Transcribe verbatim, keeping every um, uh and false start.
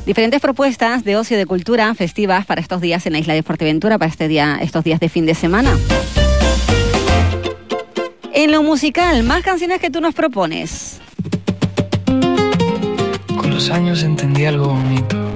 Diferentes propuestas de ocio y de cultura festivas para estos días en la isla de Fuerteventura, para este día, estos días de fin de semana. En lo musical, más canciones que tú nos propones. Con los años entendí algo bonito.